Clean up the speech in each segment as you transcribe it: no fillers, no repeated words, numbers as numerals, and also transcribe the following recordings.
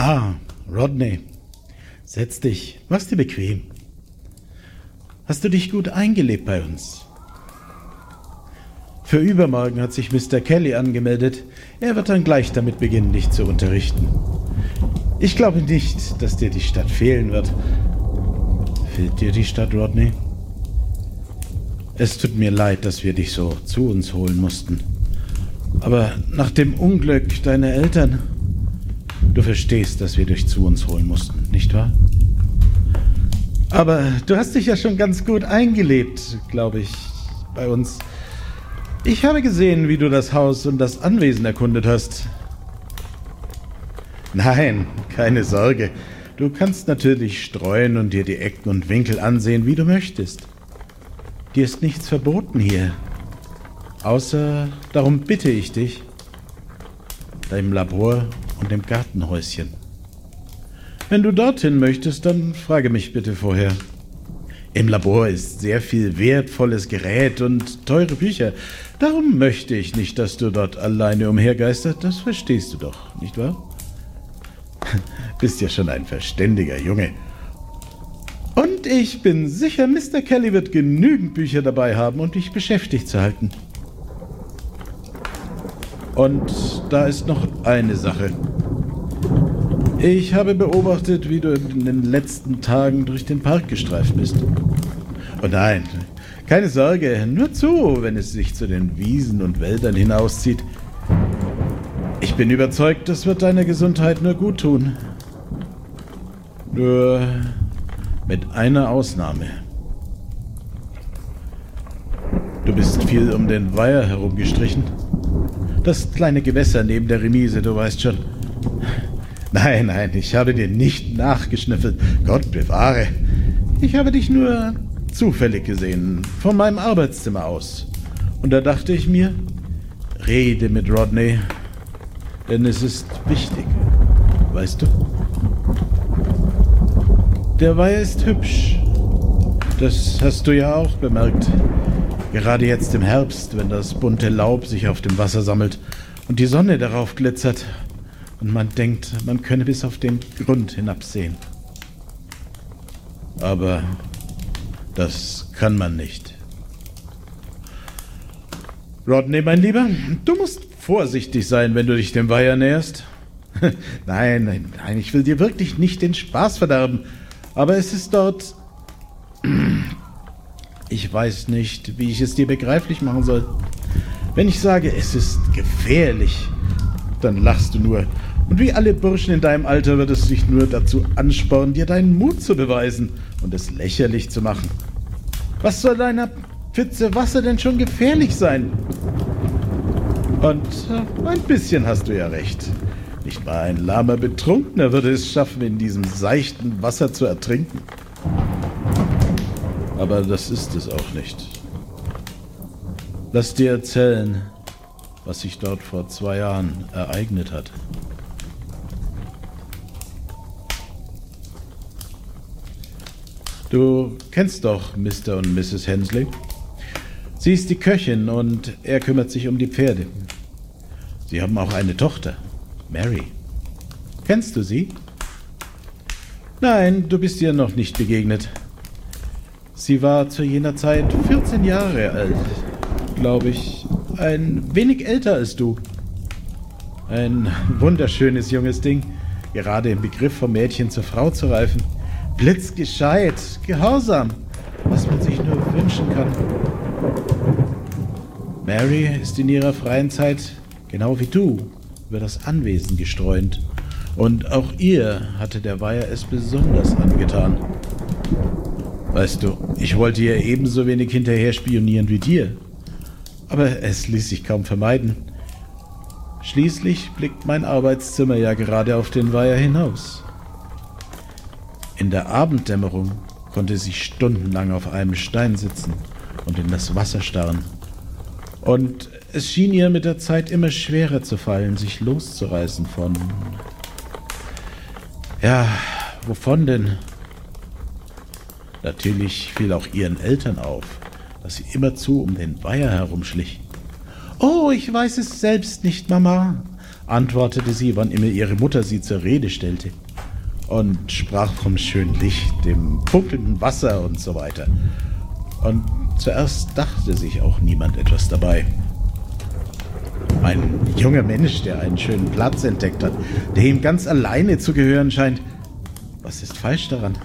Ah, Rodney, setz dich, mach's dir bequem. Hast du dich gut eingelebt bei uns? Für übermorgen hat sich Mr. Kelly angemeldet. Er wird dann gleich damit beginnen, dich zu unterrichten. Ich glaube nicht, dass dir die Stadt fehlen wird. Fehlt dir die Stadt, Rodney? Es tut mir leid, dass wir dich so zu uns holen mussten. Aber nach dem Unglück deiner Eltern, du verstehst, dass wir dich zu uns holen mussten, nicht wahr? Aber du hast dich ja schon ganz gut eingelebt, glaube ich, bei uns. Ich habe gesehen, wie du das Haus und das Anwesen erkundet hast. Nein, keine Sorge. Du kannst natürlich streuen und dir die Ecken und Winkel ansehen, wie du möchtest. Dir ist nichts verboten hier. Außer, darum bitte ich dich, deinem Labor und dem Gartenhäuschen. Wenn du dorthin möchtest, dann frage mich bitte vorher. Im Labor ist sehr viel wertvolles Gerät und teure Bücher. Darum möchte ich nicht, dass du dort alleine umhergeistert. Das verstehst du doch, nicht wahr? Bist ja schon ein verständiger Junge. Und ich bin sicher, Mr. Kelly wird genügend Bücher dabei haben, um dich beschäftigt zu halten. Und da ist noch eine Sache. Ich habe beobachtet, wie du in den letzten Tagen durch den Park gestreift bist. Oh nein, keine Sorge, nur zu, wenn es sich zu den Wiesen und Wäldern hinauszieht. Ich bin überzeugt, das wird deiner Gesundheit nur gut tun. Nur mit einer Ausnahme. Du bist viel um den Weiher herumgestrichen. Das kleine Gewässer neben der Remise, du weißt schon. Nein, ich habe dir nicht nachgeschnüffelt. Gott bewahre. Ich habe dich nur zufällig gesehen, von meinem Arbeitszimmer aus. Und da dachte ich mir, rede mit Rodney, denn es ist wichtig, weißt du? Der Weiher ist hübsch. Das hast du ja auch bemerkt. Gerade jetzt im Herbst, wenn das bunte Laub sich auf dem Wasser sammelt und die Sonne darauf glitzert und man denkt, man könne bis auf den Grund hinabsehen. Aber das kann man nicht. Rodney, mein Lieber, du musst vorsichtig sein, wenn du dich dem Weiher näherst. Nein, ich will dir wirklich nicht den Spaß verderben, aber es ist dort... Ich weiß nicht, wie ich es dir begreiflich machen soll. Wenn ich sage, es ist gefährlich, dann lachst du nur. Und wie alle Burschen in deinem Alter wird es dich nur dazu anspornen, dir deinen Mut zu beweisen und es lächerlich zu machen. Was soll deiner Pfütze Wasser denn schon gefährlich sein? Und ein bisschen hast du ja recht. Nicht mal ein lahmer Betrunkener würde es schaffen, in diesem seichten Wasser zu ertrinken. Aber das ist es auch nicht. Lass dir erzählen, was sich dort vor 2 Jahren ereignet hat. Du kennst doch Mr. und Mrs. Hensley. Sie ist die Köchin und er kümmert sich um die Pferde. Sie haben auch eine Tochter, Mary. Kennst du sie? Nein, du bist ihr noch nicht begegnet. Sie war zu jener Zeit 14 Jahre alt, glaube ich, ein wenig älter als du. Ein wunderschönes junges Ding, gerade im Begriff, vom Mädchen zur Frau zu reifen. Blitzgescheit, gehorsam, was man sich nur wünschen kann. Mary ist in ihrer freien Zeit, genau wie du, über das Anwesen gestreunt. Und auch ihr hatte der Weiher es besonders angetan. Weißt du, ich wollte ihr ebenso wenig hinterher spionieren wie dir. Aber es ließ sich kaum vermeiden. Schließlich blickt mein Arbeitszimmer ja gerade auf den Weiher hinaus. In der Abenddämmerung konnte sie stundenlang auf einem Stein sitzen und in das Wasser starren. Und es schien ihr mit der Zeit immer schwerer zu fallen, sich loszureißen von... Ja, wovon denn? Natürlich fiel auch ihren Eltern auf, dass sie immerzu um den Weiher herumschlich. »Oh, ich weiß es selbst nicht, Mama. antwortete sie, wann immer ihre Mutter sie zur Rede stellte, und sprach vom schönen Licht, dem funkelnden Wasser und so weiter. Und zuerst dachte sich auch niemand etwas dabei. Ein junger Mensch, der einen schönen Platz entdeckt hat, der ihm ganz alleine zu gehören scheint. Was ist falsch daran?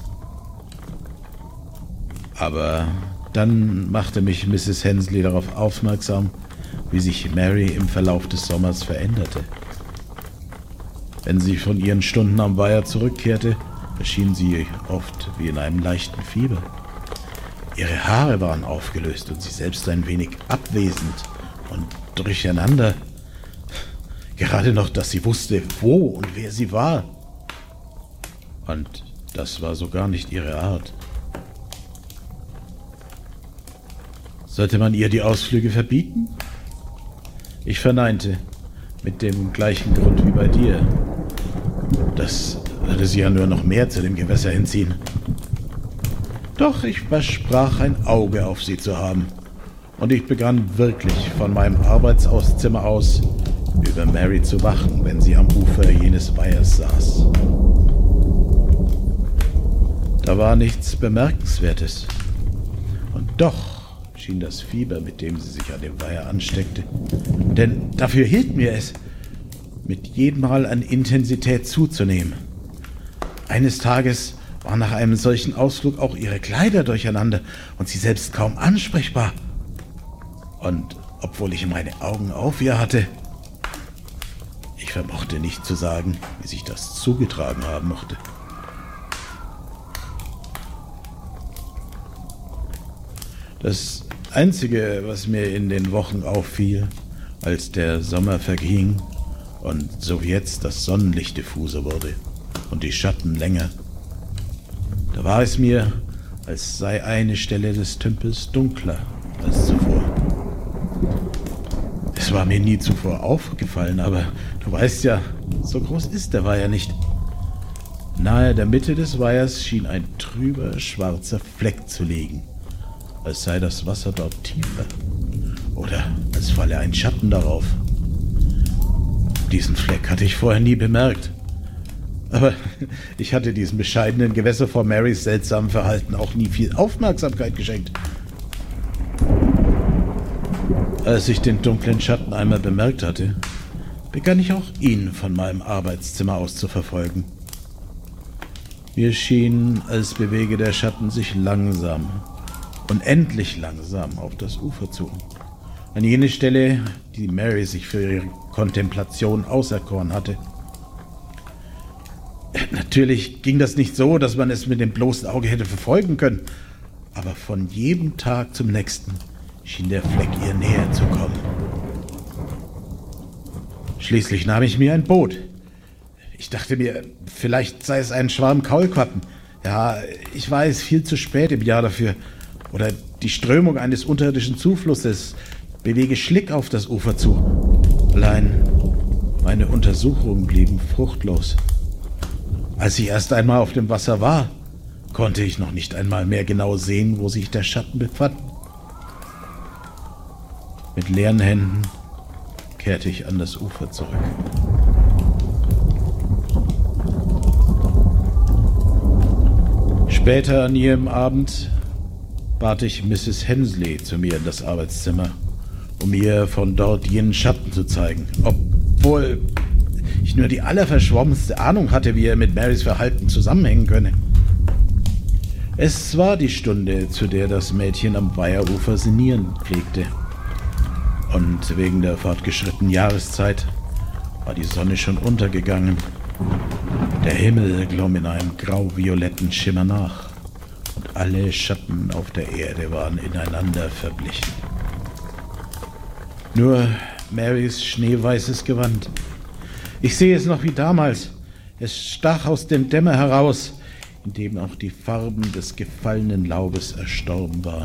Aber dann machte mich Mrs. Hensley darauf aufmerksam, wie sich Mary im Verlauf des Sommers veränderte. Wenn sie von ihren Stunden am Weiher zurückkehrte, erschien sie oft wie in einem leichten Fieber. Ihre Haare waren aufgelöst und sie selbst ein wenig abwesend und durcheinander. Gerade noch, dass sie wusste, wo und wer sie war. Und das war so gar nicht ihre Art. Sollte man ihr die Ausflüge verbieten? Ich verneinte, mit dem gleichen Grund wie bei dir. Das würde sie ja nur noch mehr zu dem Gewässer hinziehen. Doch ich versprach, ein Auge auf sie zu haben. Und ich begann wirklich von meinem Arbeitsauszimmer aus über Mary zu wachen, wenn sie am Ufer jenes Weihers saß. Da war nichts Bemerkenswertes. Und doch schien das Fieber, mit dem sie sich an dem Weiher ansteckte, denn dafür hielt mir es, mit jedem Mal an Intensität zuzunehmen. Eines Tages waren nach einem solchen Ausflug auch ihre Kleider durcheinander und sie selbst kaum ansprechbar. Und obwohl ich meine Augen auf ihr hatte, ich vermochte nicht zu sagen, wie sich das zugetragen haben mochte. Das Einzige, was mir in den Wochen auffiel, als der Sommer verging und so wie jetzt das Sonnenlicht diffuser wurde und die Schatten länger, da war es mir, als sei eine Stelle des Tümpels dunkler als zuvor. Es war mir nie zuvor aufgefallen, aber du weißt ja, so groß ist der Weiher nicht. Nahe der Mitte des Weihers schien ein trüber, schwarzer Fleck zu liegen, als sei das Wasser dort tiefer oder als falle ein Schatten darauf. Diesen Fleck hatte ich vorher nie bemerkt. Aber ich hatte diesem bescheidenen Gewässer vor Marys seltsamem Verhalten auch nie viel Aufmerksamkeit geschenkt. Als ich den dunklen Schatten einmal bemerkt hatte, begann ich auch ihn von meinem Arbeitszimmer aus zu verfolgen. Mir schien, als bewege der Schatten sich langsam, unendlich langsam auf das Ufer zu. An jene Stelle, die Mary sich für ihre Kontemplation auserkoren hatte. Natürlich ging das nicht so, dass man es mit dem bloßen Auge hätte verfolgen können, aber von jedem Tag zum nächsten schien der Fleck ihr näher zu kommen. Schließlich nahm ich mir ein Boot. Ich dachte mir, vielleicht sei es ein Schwarm Kaulquappen. Ja, ich weiß, viel zu spät im Jahr dafür. Oder die Strömung eines unterirdischen Zuflusses bewege Schlick auf das Ufer zu. Allein meine Untersuchungen blieben fruchtlos. Als ich erst einmal auf dem Wasser war, konnte ich noch nicht einmal mehr genau sehen, wo sich der Schatten befand. Mit leeren Händen kehrte ich an das Ufer zurück. Später an jenem Abend bat ich Mrs. Hensley zu mir in das Arbeitszimmer, um mir von dort jenen Schatten zu zeigen, obwohl ich nur die allerverschwommenste Ahnung hatte, wie er mit Marys Verhalten zusammenhängen könne. Es war die Stunde, zu der das Mädchen am Weiherufer sinnieren pflegte. Und wegen der fortgeschrittenen Jahreszeit war die Sonne schon untergegangen. Der Himmel glomm in einem grau-violetten Schimmer nach und alle Schatten auf der Erde waren ineinander verblichen. Nur Marys schneeweißes Gewand. Ich sehe es noch wie damals. Es stach aus dem Dämmer heraus, in dem auch die Farben des gefallenen Laubes erstorben waren.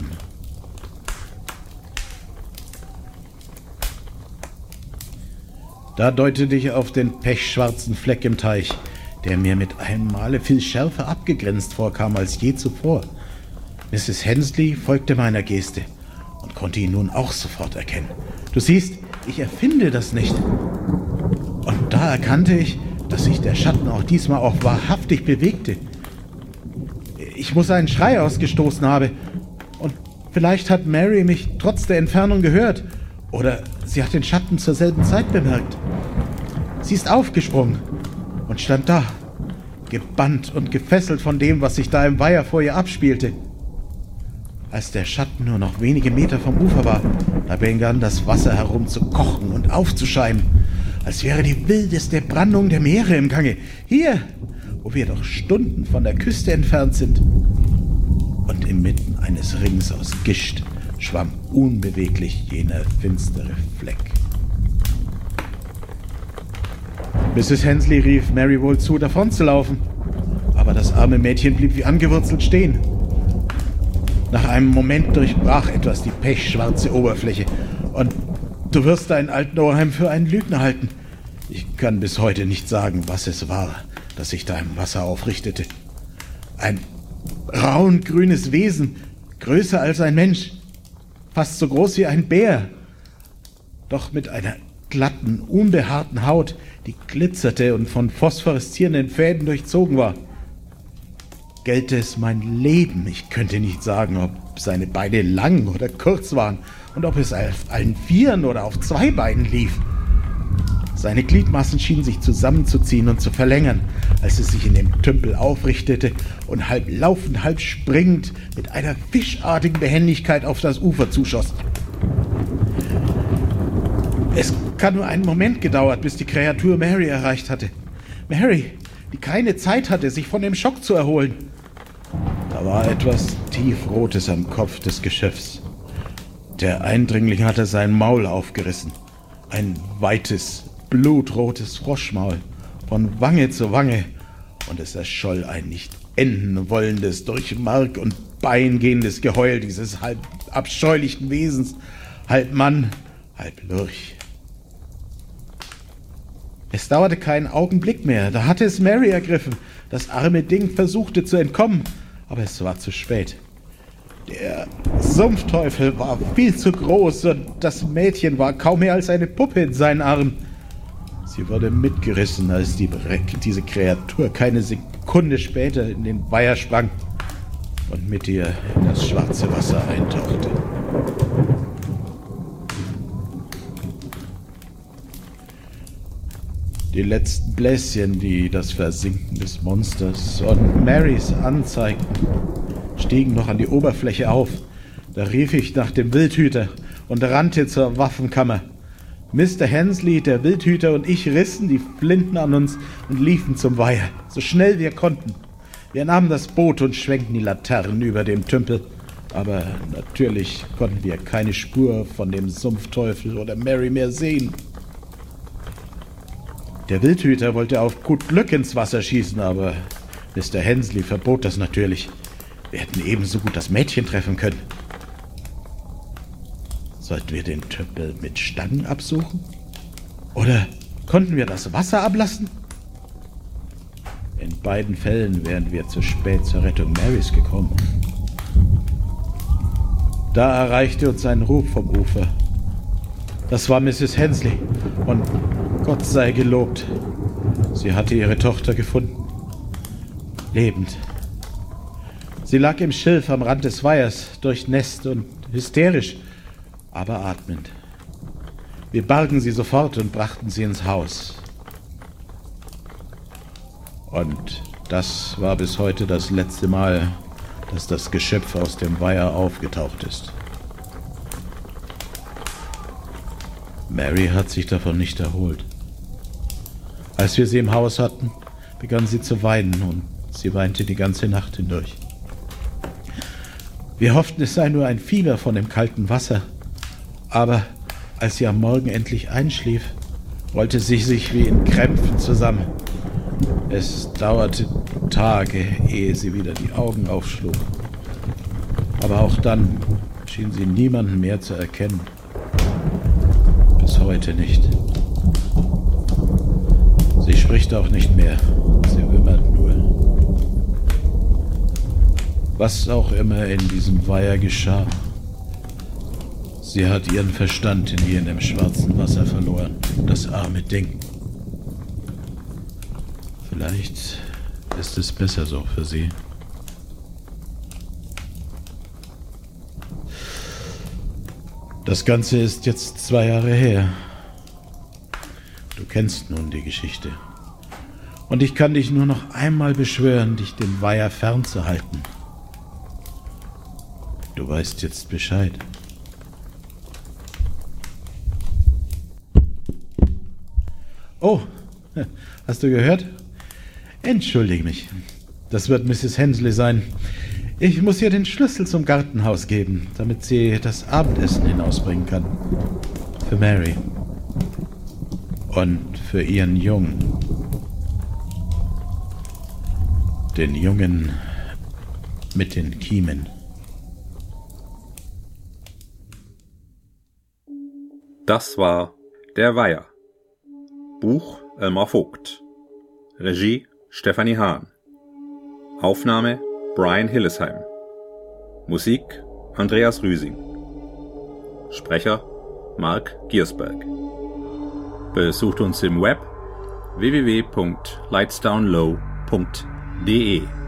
Da deutete ich auf den pechschwarzen Fleck im Teich, der mir mit einem Male viel schärfer abgegrenzt vorkam als je zuvor. Mrs. Hensley folgte meiner Geste und konnte ihn nun auch sofort erkennen. Du siehst, ich erfinde das nicht. Und da erkannte ich, dass sich der Schatten auch diesmal auch wahrhaftig bewegte. Ich muss einen Schrei ausgestoßen haben. Und vielleicht hat Mary mich trotz der Entfernung gehört. Oder sie hat den Schatten zur selben Zeit bemerkt. Sie ist aufgesprungen und stand da, gebannt und gefesselt von dem, was sich da im Weiher vor ihr abspielte. Als der Schatten nur noch wenige Meter vom Ufer war, da begann das Wasser herum zu kochen und aufzuschäumen, als wäre die wildeste Brandung der Meere im Gange. Hier, wo wir doch Stunden von der Küste entfernt sind. Und inmitten eines Rings aus Gischt schwamm unbeweglich jener finstere Fleck. Mrs. Hensley rief Mary wohl zu, davon zu laufen. Aber das arme Mädchen blieb wie angewurzelt stehen. Nach einem Moment durchbrach etwas die pechschwarze Oberfläche. Und du wirst deinen alten Oheim für einen Lügner halten. Ich kann bis heute nicht sagen, was es war, das sich da im Wasser aufrichtete. Ein braun-grünes Wesen, größer als ein Mensch, fast so groß wie ein Bär, doch mit einer glatten, unbehaarten Haut, die glitzerte und von phosphoreszierenden Fäden durchzogen war. Gelte es mein Leben, ich könnte nicht sagen, ob seine Beine lang oder kurz waren und ob es auf allen Vieren oder auf zwei Beinen lief. Seine Gliedmaßen schienen sich zusammenzuziehen und zu verlängern, als es sich in dem Tümpel aufrichtete und halb laufend, halb springend mit einer fischartigen Behendigkeit auf das Ufer zuschoss. Es kann nur einen Moment gedauert, bis die Kreatur Mary erreicht hatte. Mary, die keine Zeit hatte, sich von dem Schock zu erholen. Da war etwas Tiefrotes am Kopf des Geschöpfs. Der Eindringling hatte sein Maul aufgerissen. Ein weites, blutrotes Froschmaul, von Wange zu Wange. Und es erscholl ein nicht enden wollendes, durch Mark und Bein gehendes Geheul dieses halb abscheulichen Wesens, halb Mann, halb Lurch. Es dauerte keinen Augenblick mehr, da hatte es Mary ergriffen. Das arme Ding versuchte zu entkommen, aber es war zu spät. Der Sumpfteufel war viel zu groß und das Mädchen war kaum mehr als eine Puppe in seinen Armen. Sie wurde mitgerissen, als diese Kreatur keine Sekunde später in den Weiher sprang und mit ihr in das schwarze Wasser eintauchte. Die letzten Bläschen, die das Versinken des Monsters und Marys anzeigten, stiegen noch an die Oberfläche auf. Da rief ich nach dem Wildhüter und rannte zur Waffenkammer. Mr. Hensley, der Wildhüter und ich rissen die Flinten an uns und liefen zum Weiher, so schnell wir konnten. Wir nahmen das Boot und schwenkten die Laternen über dem Tümpel, aber natürlich konnten wir keine Spur von dem Sumpfteufel oder Mary mehr sehen. Der Wildhüter wollte auf gut Glück ins Wasser schießen, aber Mr. Hensley verbot das natürlich. Wir hätten ebenso gut das Mädchen treffen können. Sollten wir den Tümpel mit Stangen absuchen? Oder konnten wir das Wasser ablassen? In beiden Fällen wären wir zu spät zur Rettung Marys gekommen. Da erreichte uns ein Ruf vom Ufer. Das war Mrs. Hensley und Gott sei gelobt, sie hatte ihre Tochter gefunden. Lebend. Sie lag im Schilf am Rand des Weihers, durchnässt und hysterisch, aber atmend. Wir bargen sie sofort und brachten sie ins Haus. Und das war bis heute das letzte Mal, dass das Geschöpf aus dem Weiher aufgetaucht ist. Mary hat sich davon nicht erholt. Als wir sie im Haus hatten, begann sie zu weinen und sie weinte die ganze Nacht hindurch. Wir hofften, es sei nur ein Fieber von dem kalten Wasser, aber als sie am Morgen endlich einschlief, rollte sie sich wie in Krämpfen zusammen. Es dauerte Tage, ehe sie wieder die Augen aufschlug. Aber auch dann schien sie niemanden mehr zu erkennen. Bis heute nicht. Sie spricht auch nicht mehr. Sie wimmert nur. Was auch immer in diesem Weiher geschah, sie hat ihren Verstand in jenem schwarzen Wasser verloren. Das arme Ding. Vielleicht ist es besser so für Sie. Das Ganze ist jetzt 2 Jahre her. Du kennst nun die Geschichte. Und ich kann dich nur noch einmal beschwören, dich dem Weiher fernzuhalten. Du weißt jetzt Bescheid. Oh, hast du gehört? Entschuldige mich. Das wird Mrs. Hensley sein. Ich muss ihr den Schlüssel zum Gartenhaus geben, damit sie das Abendessen hinausbringen kann. Für Mary. Und für ihren Jungen. Den Jungen mit den Kiemen. Das war Der Weiher. Buch Elmar Vogt. Regie Stefanie Hahn. Aufnahme Brian Hillesheim. Musik Andreas Rüsing. Sprecher Mark Giersberg. Besucht uns im Web www.lightsdownlow.de